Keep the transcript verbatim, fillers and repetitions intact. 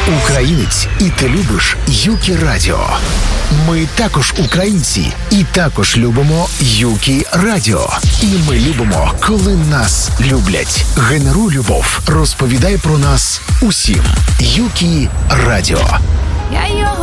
Українець, і ти любиш Юкі Радіо. Ми також українці, і також любимо Юкі Радіо. І ми любимо, коли нас люблять. Генеруй любов, розповідай про нас усім. Юкі Радіо. Я його